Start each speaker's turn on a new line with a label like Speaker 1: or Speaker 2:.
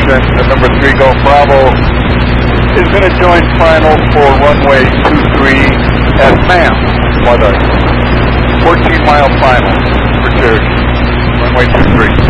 Speaker 1: direction at number 3 Golf Bravo is going to join final for runway 23 at MAM for the 14-mile final for Cherokee. Runway 23.